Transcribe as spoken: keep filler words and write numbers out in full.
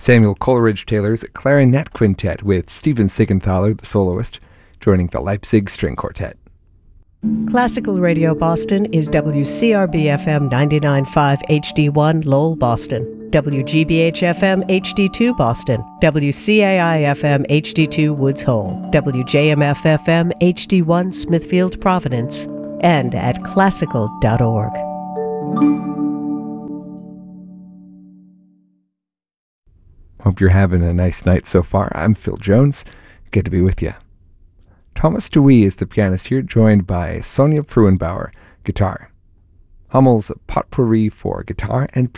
Samuel Coleridge-Taylor's Clarinet Quintet with Stephen Siegenthaler, the soloist, joining the Leipzig String Quartet. Classical Radio Boston is W C R B F M ninety-nine point five H D one Lowell, Boston, W G B H F M H D two Boston, W C A I F M H D two Woods Hole, W J M F F M H D one Smithfield, Providence, and at classical dot org. Hope you're having a nice night so far. I'm Phil Jones. Good to be with you. Thomas Dewey is the pianist here, joined by Sonia Pruenbauer, guitar. Hummel's Potpourri for guitar and